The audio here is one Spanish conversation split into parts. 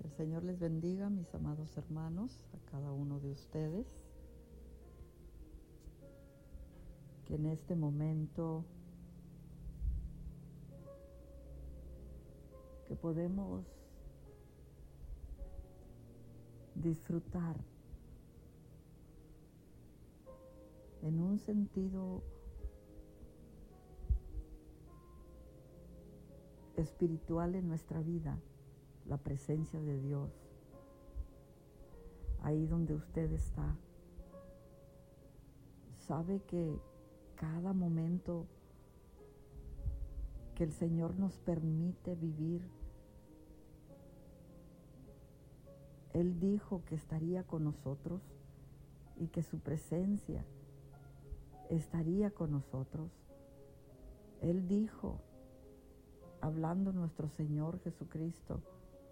El Señor les bendiga, mis amados hermanos, a cada uno de ustedes, que en este momento que podemos disfrutar en un sentido espiritual en nuestra vida, la presencia de Dios, ahí donde usted está. Sabe que cada momento que el Señor nos permite vivir, Él dijo que estaría con nosotros y que su presencia estaría con nosotros. Él dijo, hablando nuestro Señor Jesucristo,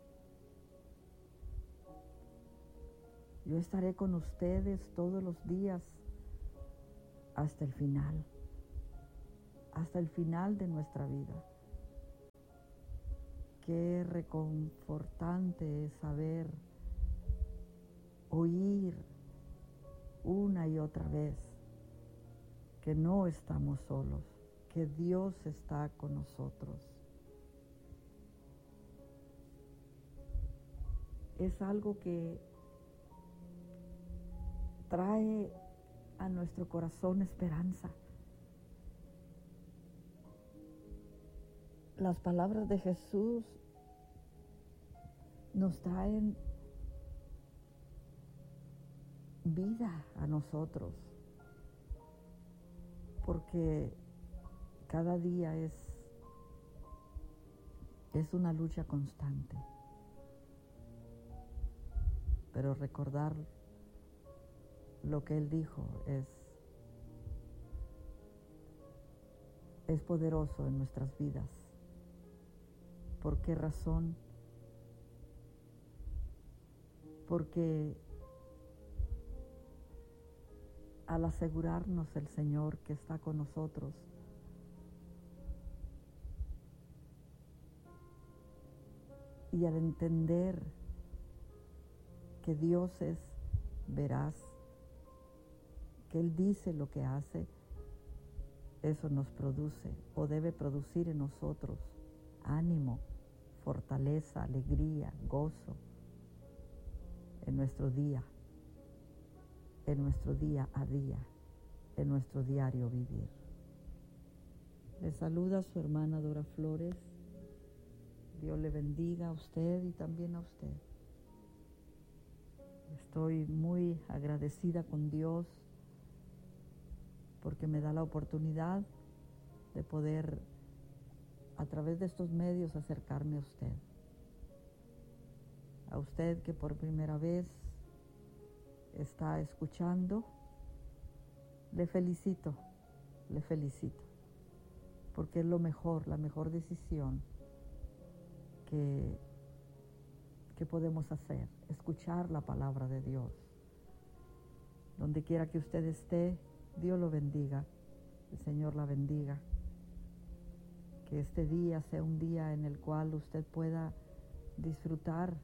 yo estaré con ustedes todos los días hasta el final de nuestra vida. Qué reconfortante es saber, oír una y otra vez que no estamos solos, que Dios está con nosotros. Es algo que trae a nuestro corazón esperanza. Las palabras de Jesús nos traen vida a nosotros, porque cada día es una lucha constante. Pero recordar lo que Él dijo es poderoso en nuestras vidas. ¿Por qué razón? Porque al asegurarnos el Señor que está con nosotros, y al entender que Dios es veraz, que Él dice lo que hace, eso nos produce o debe producir en nosotros ánimo, fortaleza, alegría, gozo en nuestro día a día, en nuestro diario vivir. Le saluda su hermana Dora Flores. Dios le bendiga a usted y también a usted. Estoy muy agradecida con Dios porque me da la oportunidad de poder, a través de estos medios, acercarme a usted. A usted que por primera vez está escuchando, le felicito, porque es lo mejor, la mejor decisión que podemos hacer, escuchar la palabra de Dios. Donde quiera que usted esté, Dios lo bendiga, el Señor la bendiga. Que este día sea un día en el cual usted pueda disfrutar,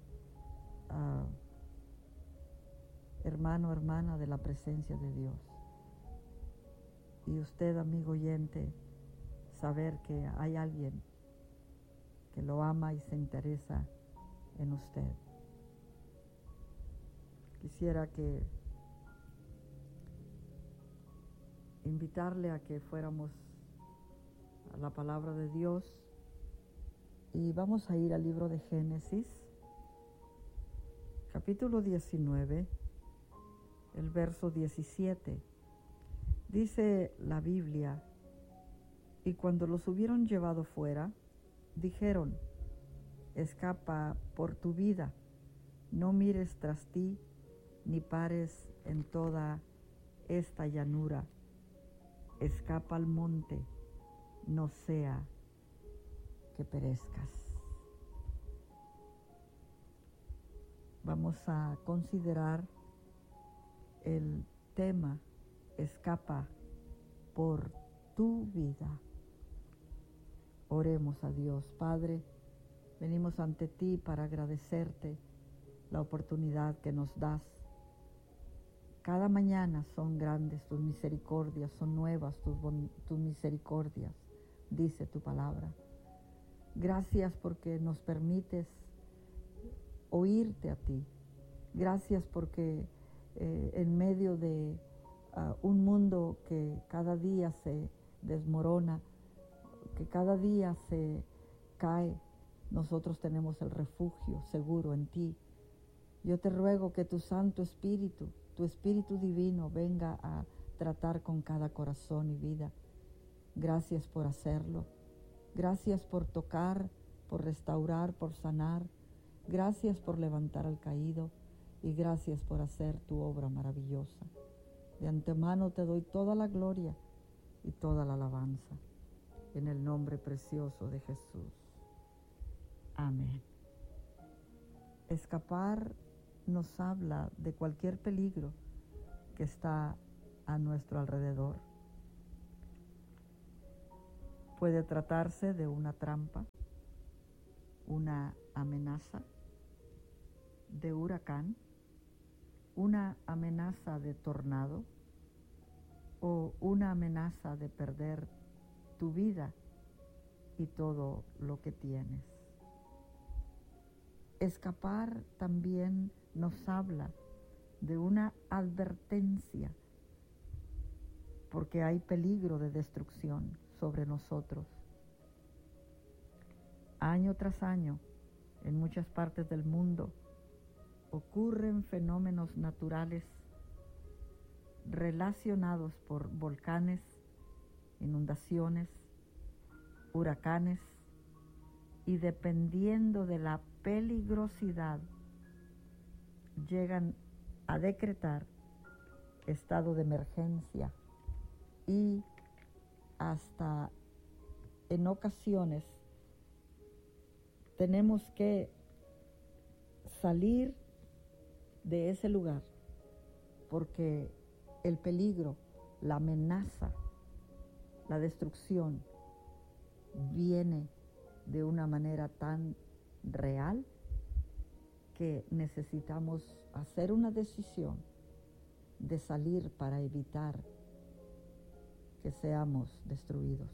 hermano, hermana, de la presencia de Dios. Y usted, amigo oyente, saber que hay alguien que lo ama y se interesa en usted. Quisiera invitarle a que fuéramos a la palabra de Dios y vamos a ir al libro de Génesis, capítulo 19, el verso 17. Dice la Biblia: y cuando los hubieron llevado fuera, dijeron: escapa por tu vida, no mires tras ti, ni pares en toda esta llanura. Escapa al monte, no sea que perezcas. Vamos a considerar el tema: escapa por tu vida. Oremos a Dios. Padre, Venimos ante ti para agradecerte la oportunidad que nos das. Cada mañana son grandes tus misericordias, son nuevas tus misericordias, dice tu palabra. Gracias porque nos permites oírte a ti. Gracias porque en medio de un mundo que cada día se desmorona, que cada día se cae, nosotros tenemos el refugio seguro en ti. Yo te ruego que tu Santo Espíritu, tu Espíritu Divino, venga a tratar con cada corazón y vida. Gracias por hacerlo. Gracias por tocar, por restaurar, por sanar. Gracias por levantar al caído y gracias por hacer tu obra maravillosa. De antemano te doy toda la gloria y toda la alabanza. En el nombre precioso de Jesús. Amén. Escapar nos habla de cualquier peligro que está a nuestro alrededor. Puede tratarse de una trampa, una amenaza de huracán, una amenaza de tornado o una amenaza de perder tu vida y todo lo que tienes. Escapar también nos habla de una advertencia, porque hay peligro de destrucción sobre nosotros. Año tras año, en muchas partes del mundo, ocurren fenómenos naturales relacionados por volcanes, inundaciones, huracanes, y dependiendo de la peligrosidad, llegan a decretar estado de emergencia y hasta en ocasiones tenemos que salir de ese lugar porque el peligro, la amenaza, la destrucción viene de una manera tan real que necesitamos hacer una decisión de salir para evitar que seamos destruidos.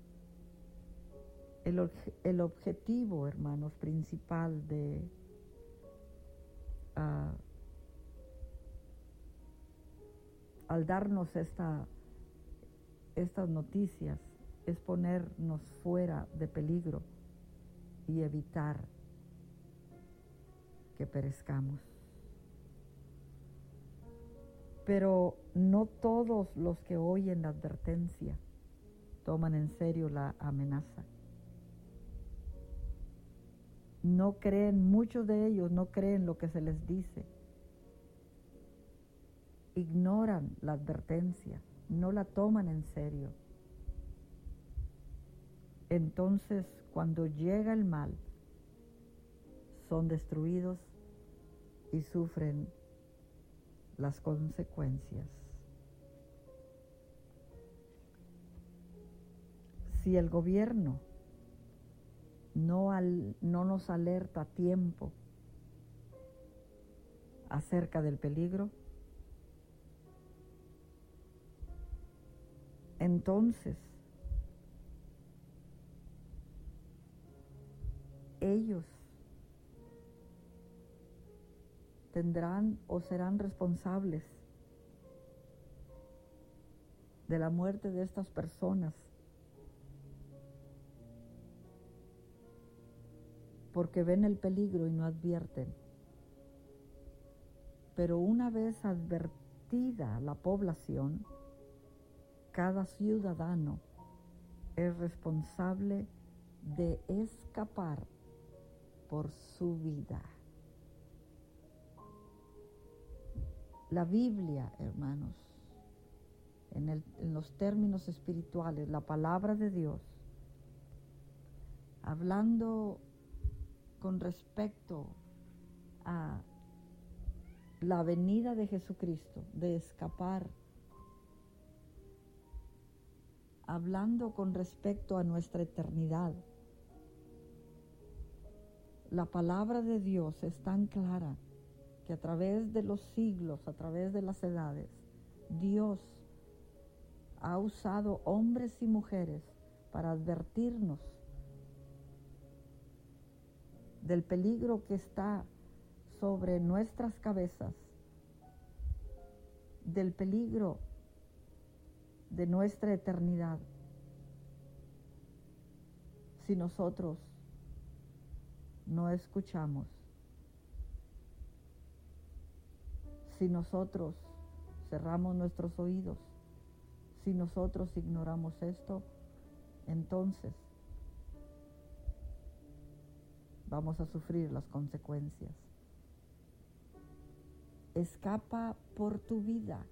El objetivo, hermanos, principal de al darnos estas noticias es ponernos fuera de peligro y evitar que perezcamos. Pero no todos los que oyen la advertencia toman en serio la amenaza. No creen, muchos de ellos no creen lo que se les dice. Ignoran la advertencia, no la toman en serio. Entonces, cuando llega el mal, son destruidos y sufren las consecuencias. Si el gobierno no nos alerta a tiempo acerca del peligro, entonces ellos tendrán o serán responsables de la muerte de estas personas, porque ven el peligro y no advierten. Pero una vez advertida la población, cada ciudadano es responsable de escapar por su vida. La Biblia, hermanos, en los términos espirituales, la palabra de Dios, hablando con respecto a la venida de Jesucristo, de escapar, hablando con respecto a nuestra eternidad, La palabra de Dios es tan clara que a través de los siglos, a través de las edades, Dios ha usado hombres y mujeres para advertirnos del peligro que está sobre nuestras cabezas, del peligro de nuestra eternidad, si nosotros no escuchamos, si nosotros cerramos nuestros oídos, si nosotros ignoramos esto, entonces vamos a sufrir las consecuencias. Escapa por tu vida.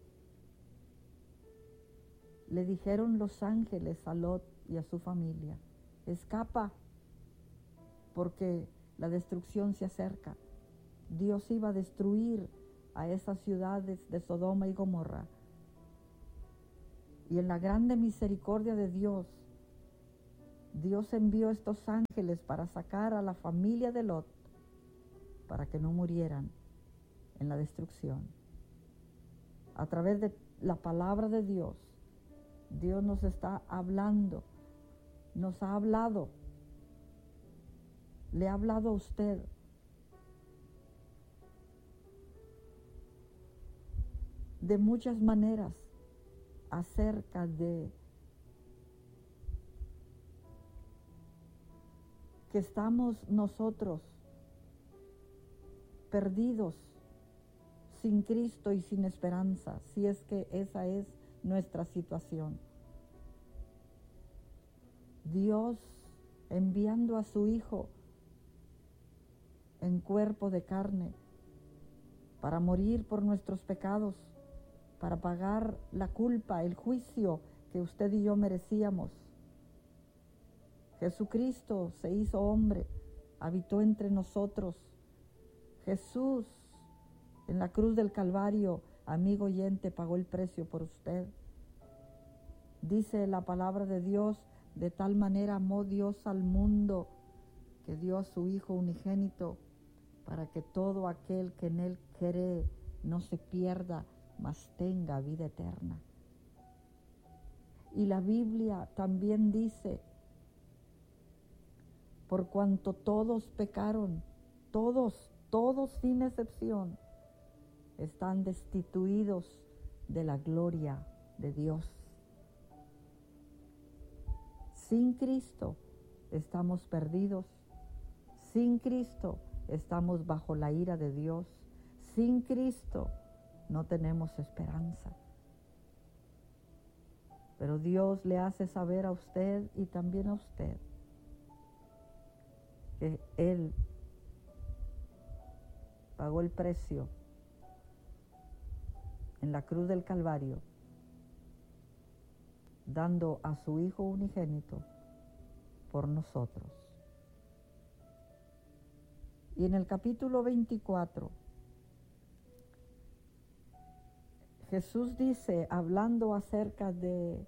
Le dijeron los ángeles a Lot y a su familia, escapa porque la destrucción se acerca. Dios iba a destruir a esas ciudades de Sodoma y Gomorra. Y en la grande misericordia de Dios, Dios envió estos ángeles para sacar a la familia de Lot, para que no murieran en la destrucción. A través de la palabra de Dios, Dios nos está hablando, nos ha hablado, le ha hablado a usted. De muchas maneras acerca de que estamos nosotros perdidos sin Cristo y sin esperanza, si es que esa es nuestra situación. Dios enviando a su Hijo en cuerpo de carne para morir por nuestros pecados, para pagar la culpa, el juicio que usted y yo merecíamos. Jesucristo se hizo hombre, habitó entre nosotros. Jesús en la cruz del Calvario, amigo oyente, pagó el precio por usted. Dice la palabra de Dios, de tal manera amó Dios al mundo que dio a su Hijo unigénito para que todo aquel que en Él cree no se pierda, mas tenga vida eterna. Y la Biblia también dice, por cuanto todos pecaron, todos sin excepción, están destituidos de la gloria de Dios. Sin Cristo estamos perdidos. Sin Cristo estamos bajo la ira de Dios. Sin Cristo no tenemos esperanza. Pero Dios le hace saber a usted y también a usted que Él pagó el precio en la cruz del Calvario, dando a su Hijo unigénito por nosotros. Y en el capítulo 24, Jesús dice, hablando acerca de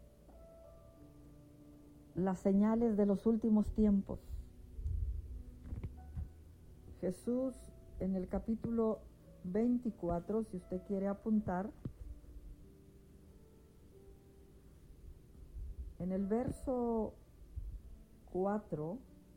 las señales de los últimos tiempos, Jesús en el capítulo 24, si usted quiere apuntar, en el verso 4,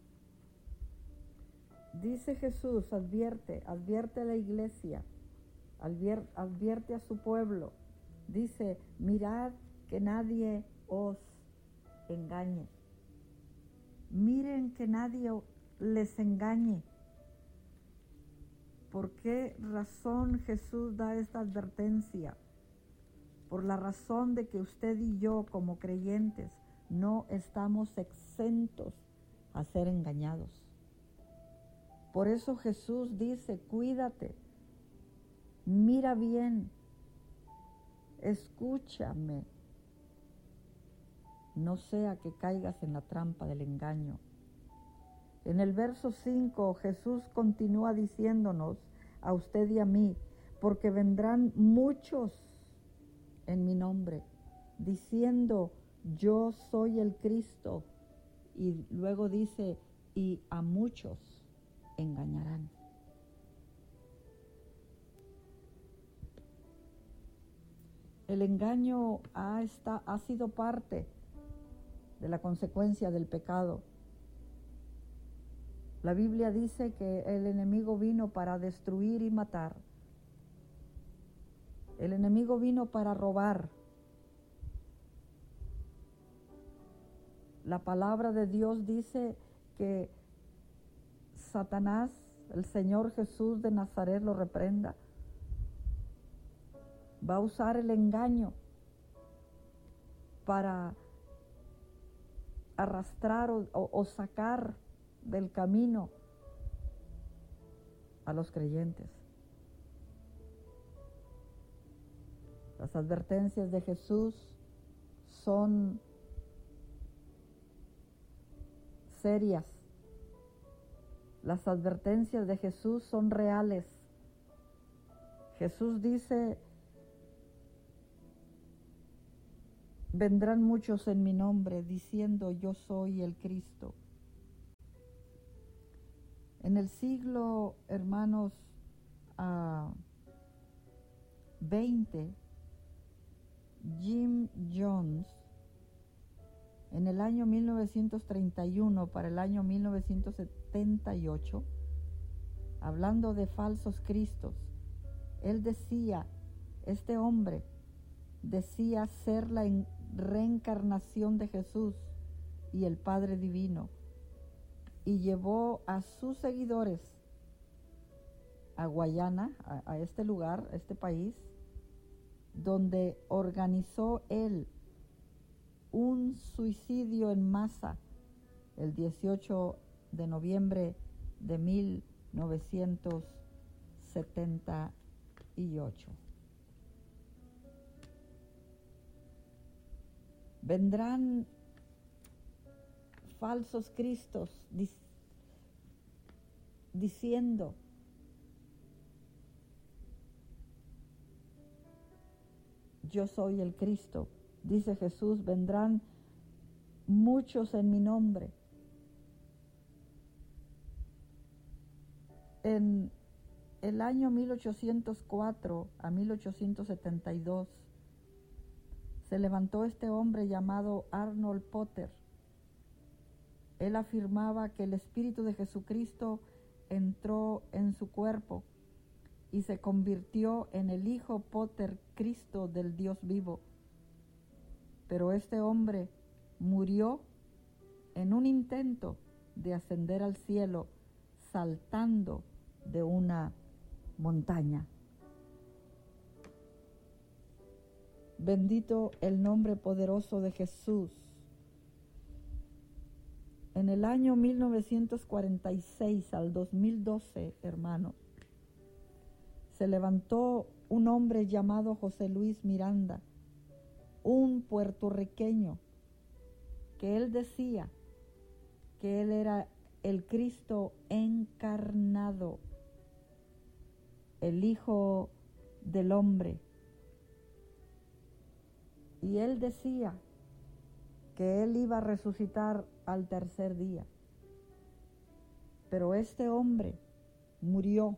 dice Jesús, advierte a la iglesia, advierte a su pueblo, dice, mirad que nadie os engañe. Miren que nadie les engañe. ¿Por qué razón Jesús da esta advertencia? Por la razón de que usted y yo como creyentes no estamos exentos a ser engañados. Por eso Jesús dice, cuídate, mira bien, escúchame, no sea que caigas en la trampa del engaño. En el verso 5 Jesús continúa diciéndonos a usted y a mí, porque vendrán muchos en mi nombre, diciendo, yo soy el Cristo, y luego dice, y a muchos engañarán. El engaño ha sido parte de la consecuencia del pecado. La Biblia dice que el enemigo vino para destruir y matar. El enemigo vino para robar. La palabra de Dios dice que Satanás, el Señor Jesús de Nazaret, lo reprenda. Va a usar el engaño para arrastrar o sacar del camino a los creyentes. Las advertencias de Jesús son serias. Las advertencias de Jesús son reales. Jesús dice: vendrán muchos en mi nombre diciendo yo soy el Cristo. En el siglo, hermanos, 20, Jim Jones, en el año 1931 para el año 1978, hablando de falsos cristos, él decía, este hombre decía ser la reencarnación de Jesús y el Padre Divino, y llevó a sus seguidores a Guayana, a este lugar, a este país, donde organizó él un suicidio en masa el 18 de noviembre de 1978. Vendrán falsos cristos diciendo: yo soy el Cristo. Dice Jesús: vendrán muchos en mi nombre. En el año 1804 a 1872 se levantó este hombre llamado Arnold Potter. Él afirmaba que el Espíritu de Jesucristo entró en su cuerpo y se convirtió en el Hijo Potter Cristo del Dios vivo. Pero este hombre murió en un intento de ascender al cielo saltando de una montaña. Bendito el nombre poderoso de Jesús. En el año 1946 al 2012, hermano, se levantó un hombre llamado José Luis Miranda, un puertorriqueño, que él decía que él era el Cristo encarnado, el Hijo del Hombre. Y él decía que él iba a resucitar al tercer día. Pero este hombre murió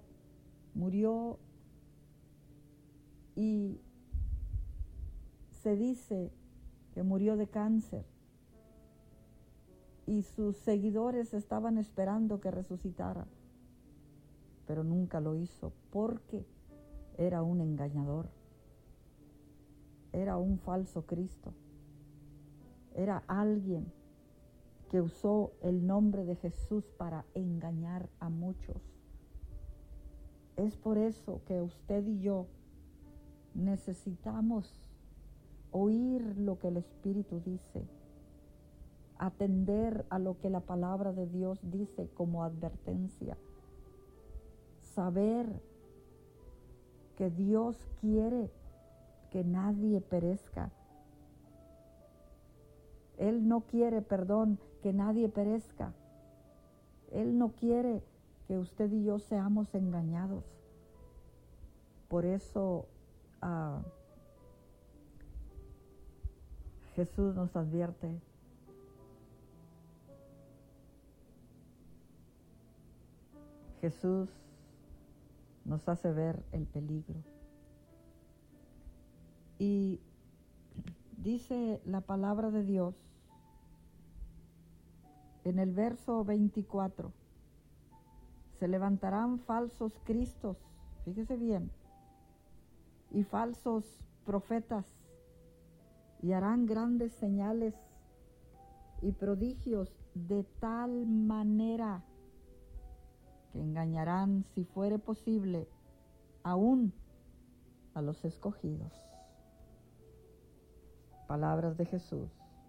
y se dice que murió de cáncer. Y sus seguidores estaban esperando que resucitara, pero nunca lo hizo porque era un engañador, era un falso Cristo, era alguien que usó el nombre de Jesús para engañar a muchos. Es por eso que usted y yo necesitamos oír lo que el Espíritu dice, atender a lo que la palabra de Dios dice como advertencia, saber que Dios quiere que nadie perezca. Él no quiere, que nadie perezca. Él no quiere que usted y yo seamos engañados. Por eso Jesús nos advierte: Jesús nos hace ver el peligro. Y dice la palabra de Dios en el verso 24, se levantarán falsos cristos, fíjese bien, y falsos profetas, y harán grandes señales y prodigios de tal manera que engañarán, si fuere posible, aún a los escogidos. Palabras de Jesús.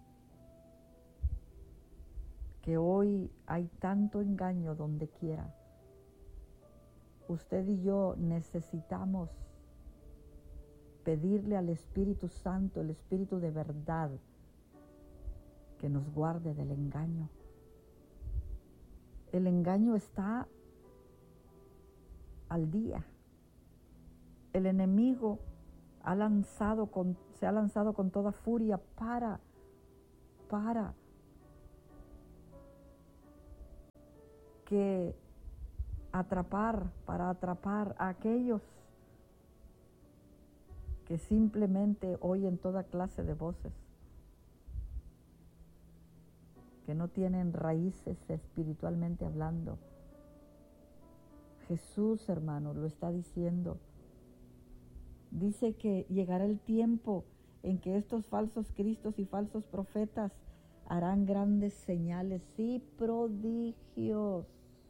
Que hoy hay tanto engaño donde quiera. Usted y yo necesitamos pedirle al Espíritu Santo, el Espíritu de verdad, que nos guarde del engaño. El engaño está al día. El enemigo se ha lanzado con toda furia para atrapar a aquellos que simplemente oyen toda clase de voces, que no tienen raíces espiritualmente hablando. Jesús, hermano, lo está diciendo. Dice que llegará el tiempo en que estos falsos cristos y falsos profetas harán grandes señales y prodigios.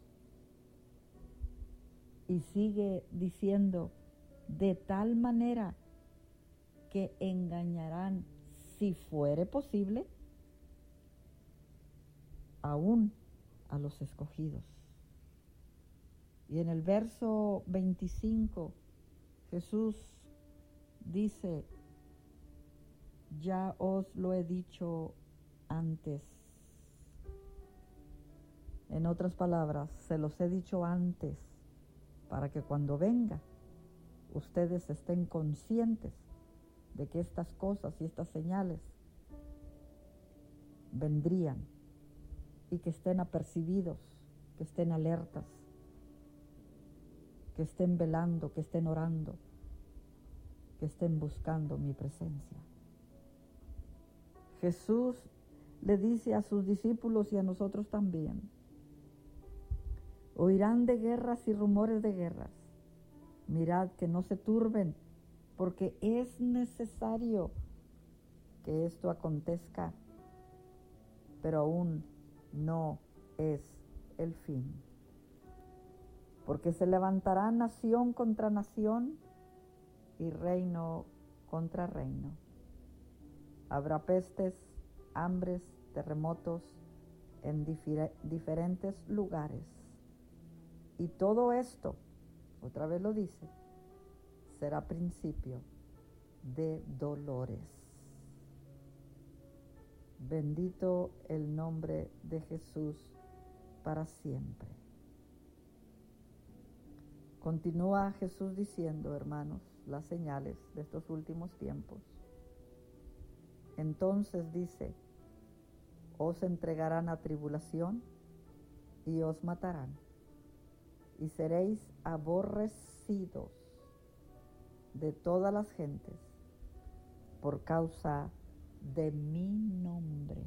Y sigue diciendo, de tal manera que engañarán, si fuere posible, aún a los escogidos. Y en el verso 25, Jesús dice, ya os lo he dicho antes. En otras palabras, se los he dicho antes, para que cuando venga, ustedes estén conscientes de que estas cosas y estas señales vendrían, y que estén apercibidos, que estén alertas, que estén velando, que estén orando, que estén buscando mi presencia. Jesús le dice a sus discípulos y a nosotros también, oirán de guerras y rumores de guerras. Mirad que no se turben, porque es necesario que esto acontezca, pero aún no es el fin. Porque se levantará nación contra nación y reino contra reino. Habrá pestes, hambres, terremotos en diferentes lugares. Y todo esto, otra vez lo dice, será principio de dolores. Bendito el nombre de Jesús para siempre. Continúa Jesús diciendo, hermanos, las señales de estos últimos tiempos. Entonces dice, os entregarán a tribulación y os matarán, y seréis aborrecidos de todas las gentes por causa de mi nombre.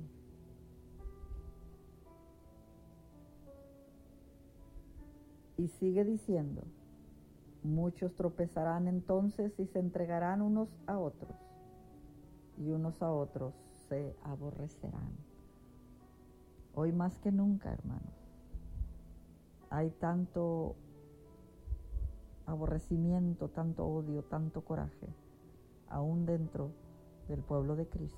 Y sigue diciendo, muchos tropezarán entonces y se entregarán unos a otros, y unos a otros se aborrecerán. Hoy más que nunca, hermanos, hay tanto aborrecimiento, tanto odio, tanto coraje, aún dentro del pueblo de Cristo.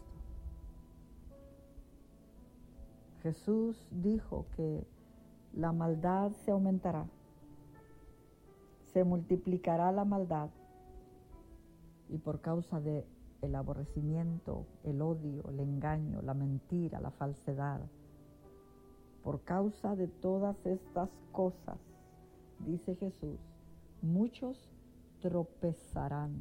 Jesús dijo que la maldad se aumentará, se multiplicará la maldad, y por causa de el aborrecimiento, el odio, el engaño, la mentira, la falsedad, por causa de todas estas cosas, dice Jesús, muchos tropezarán.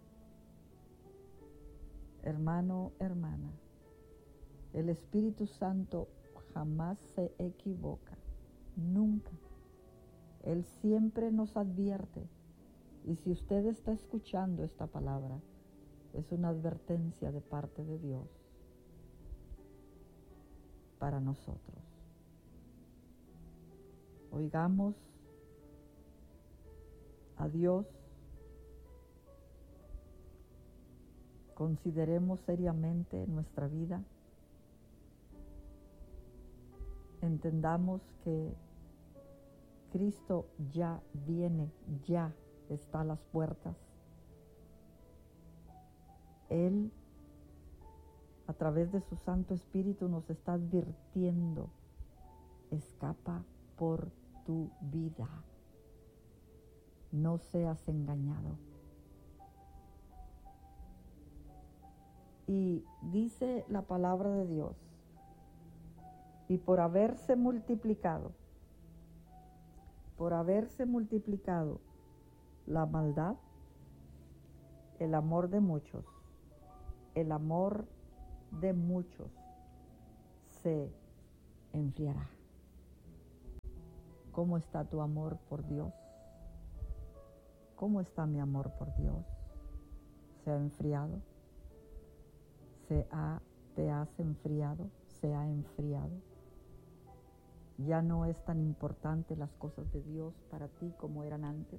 Hermano, hermana, el Espíritu Santo jamás se equivoca, nunca. Él siempre nos advierte. Y si usted está escuchando esta palabra, es una advertencia de parte de Dios para nosotros. Oigamos a Dios, consideremos seriamente nuestra vida, entendamos que Cristo ya viene, ya está a las puertas. Él, a través de su Santo Espíritu, nos está advirtiendo: escapa por tu vida, no seas engañado. Y dice la palabra de Dios: y por haberse multiplicado la maldad, el amor de muchos se enfriará. ¿Cómo está tu amor por Dios? ¿Cómo está mi amor por Dios? ¿Se ha enfriado? ¿Te has enfriado? ¿Se ha enfriado? ¿Ya no es tan importante las cosas de Dios para ti como eran antes?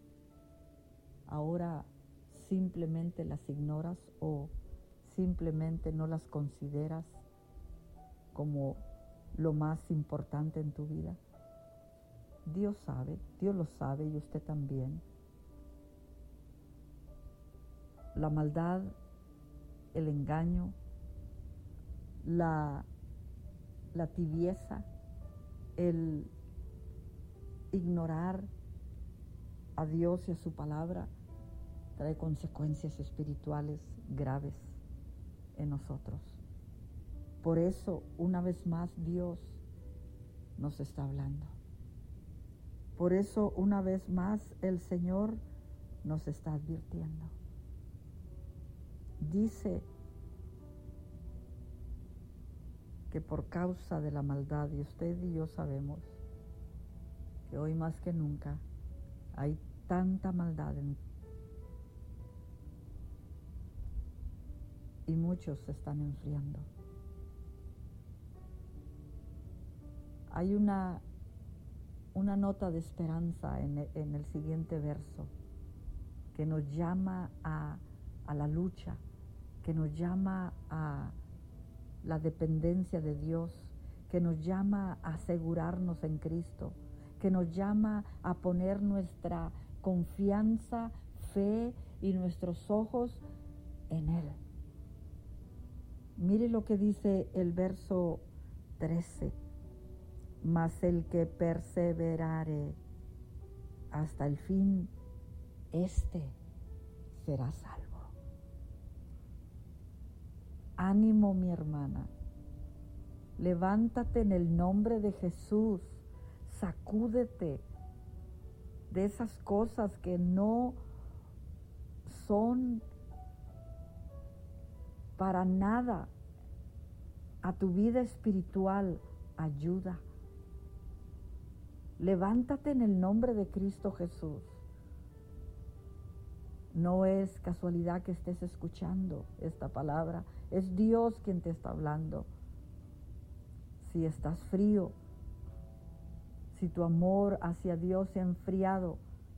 ¿Ahora simplemente las ignoras o simplemente no las consideras como lo más importante en tu vida? Dios sabe, Dios lo sabe y usted también. La maldad, el engaño, la tibieza, el ignorar a Dios y a su palabra trae consecuencias espirituales graves en nosotros. Por eso, una vez más, Dios nos está hablando. Por eso, una vez más, el Señor nos está advirtiendo. Dice que por causa de la maldad, y usted y yo sabemos que hoy más que nunca hay tanta maldad y muchos se están enfriando. Hay una nota de esperanza en el siguiente verso que nos llama a la lucha, que nos llama a la dependencia de Dios, que nos llama a asegurarnos en Cristo, que nos llama a poner nuestra confianza, fe y nuestros ojos en Él. Mire lo que dice el verso 13. Mas el que perseverare hasta el fin, éste será salvo. Ánimo, mi hermana. Levántate en el nombre de Jesús. Sacúdete de esas cosas que no son para nada a tu vida espiritual ayuda. Levántate en el nombre de Cristo Jesús. No es casualidad que estés escuchando esta palabra. Es Dios quien te está hablando. Si estás frío, si tu amor hacia Dios se ha enfriado,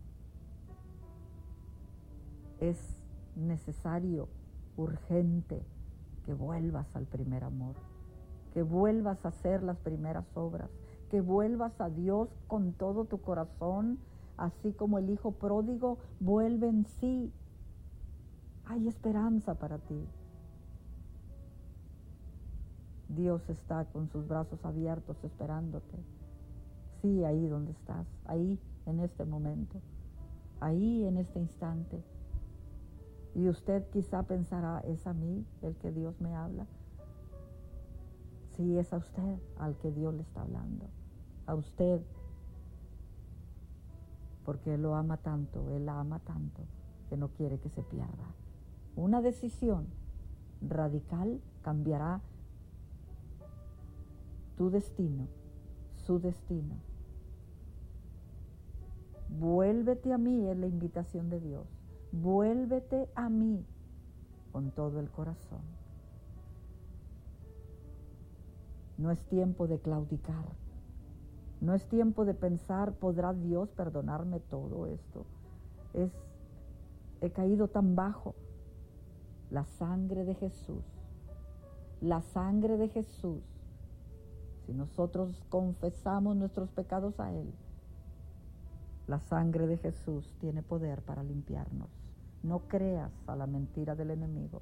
es necesario, urgente, que vuelvas al primer amor, que vuelvas a hacer las primeras obras, que vuelvas a Dios con todo tu corazón, así como el hijo pródigo vuelve en sí. Hay esperanza para ti. Dios está con sus brazos abiertos esperándote. Sí, ahí donde estás, ahí en este momento, ahí en este instante. Y usted quizá pensará, ¿es a mí el que Dios me habla? Sí, es a usted al que Dios le está hablando. A usted. Porque Él lo ama tanto, Él la ama tanto, que no quiere que se pierda. Una decisión radical cambiará tu destino, su destino. Vuélvete a mí, es la invitación de Dios. Vuélvete a mí con todo el corazón. No es tiempo de claudicar. No es tiempo de pensar, ¿podrá Dios perdonarme todo esto? He caído tan bajo. La sangre de Jesús. La sangre de Jesús. Si nosotros confesamos nuestros pecados a Él, la sangre de Jesús tiene poder para limpiarnos. No creas a la mentira del enemigo.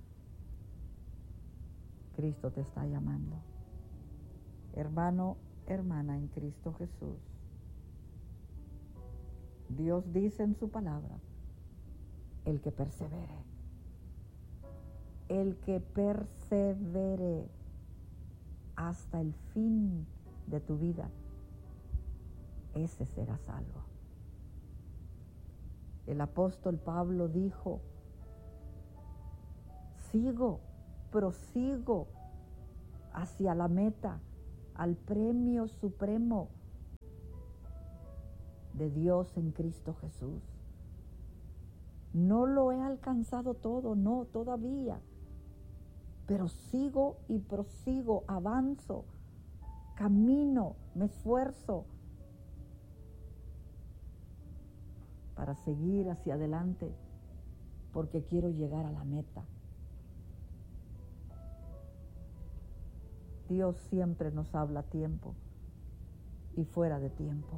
Cristo te está llamando. Hermano, hermana en Cristo Jesús. Dios dice en su palabra, el que persevere. El que persevere hasta el fin de tu vida, ese será salvo. El apóstol Pablo dijo, prosigo hacia la meta, al premio supremo de Dios en Cristo Jesús. No lo he alcanzado todo, no, todavía, pero sigo y prosigo, avanzo, camino, me esfuerzo para seguir hacia adelante, porque quiero llegar a la meta. Dios siempre nos habla a tiempo y fuera de tiempo.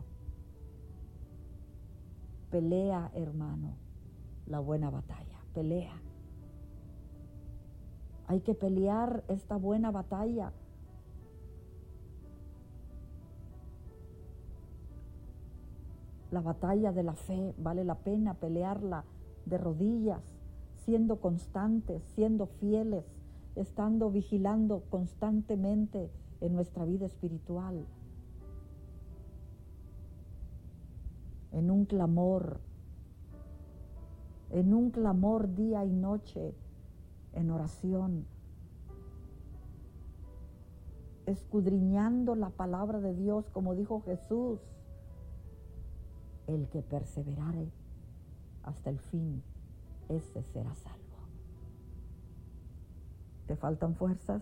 Pelea, hermano, la buena batalla, pelea. Hay que pelear esta buena batalla. La batalla de la fe vale la pena pelearla de rodillas, siendo constantes, siendo fieles, estando vigilando constantemente en nuestra vida espiritual, en un clamor día y noche, en oración, escudriñando la palabra de Dios, como dijo Jesús, el que perseverare hasta el fin, ese será salvo. ¿Te faltan fuerzas?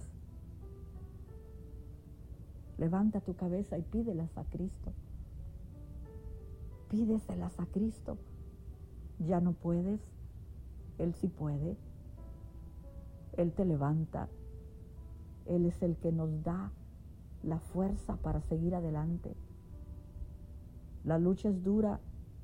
Levanta tu cabeza y pídelas a Cristo. Pídeselas a Cristo. ¿Ya no puedes? Él sí puede. Él te levanta. Él es el que nos da la fuerza para seguir adelante. La lucha es dura.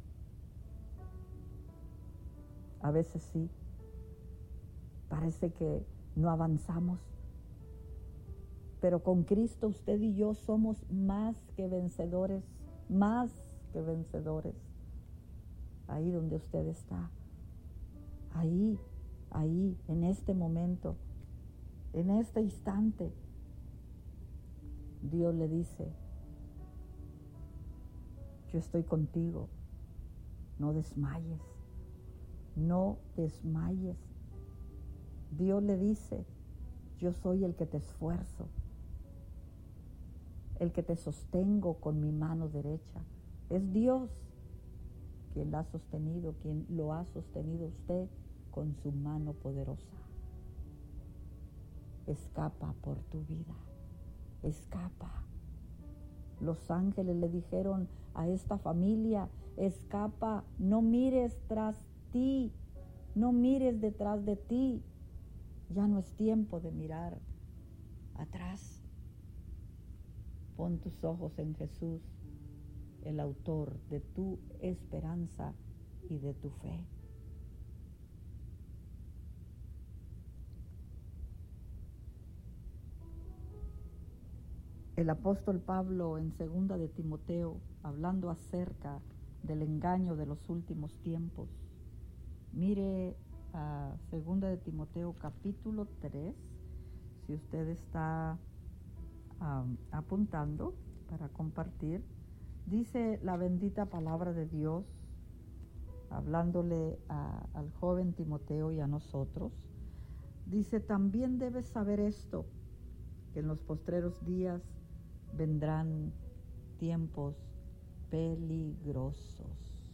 A veces sí. Parece que no avanzamos. Pero con Cristo usted y yo somos más que vencedores. Más que vencedores. Ahí donde usted está. Ahí, en este momento, en este instante, Dios le dice, yo estoy contigo, no desmayes, no desmayes. Dios le dice, yo soy el que te esfuerzo, el que te sostengo con mi mano derecha. Es Dios quien la ha sostenido, quien lo ha sostenido usted con su mano poderosa. Escapa por tu vida, escapa. Los ángeles le dijeron a esta familia, escapa, no mires tras ti, no mires detrás de ti. Ya no es tiempo de mirar atrás. Pon tus ojos en Jesús, el autor de tu esperanza y de tu fe. El apóstol Pablo en 2 de Timoteo, hablando acerca del engaño de los últimos tiempos, mire a 2 de Timoteo capítulo 3, si usted está apuntando para compartir, dice la bendita palabra de Dios, hablándole al joven Timoteo y a nosotros, dice, también debes saber esto, que en los postreros días vendrán tiempos peligrosos.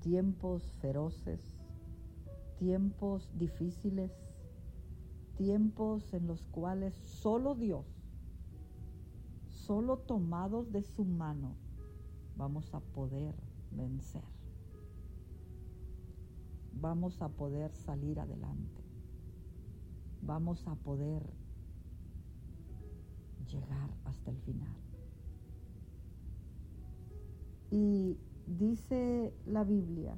tiempos feroces, tiempos difíciles, tiempos en los cuales solo Dios, solo tomados de su mano, vamos a poder vencer. Vamos a poder salir adelante. Vamos a poder llegar hasta el final. Y dice la Biblia,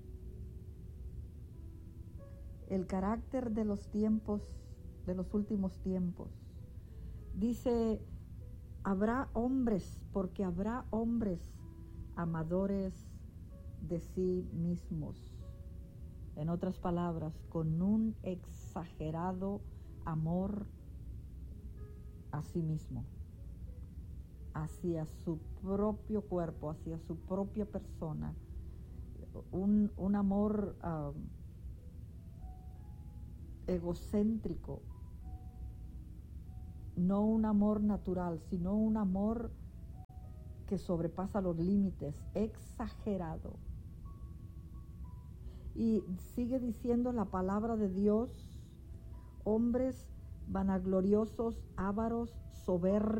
el carácter de los tiempos, de los últimos tiempos. Dice, habrá hombres, porque habrá hombres amadores de sí mismos. En otras palabras, con un exagerado amor a sí mismo, hacia su propio cuerpo, hacia su propia persona, un amor egocéntrico, no un amor natural, sino un amor que sobrepasa los límites, exagerado. Y sigue diciendo la palabra de Dios, hombres vanagloriosos, ávaros, soberbios,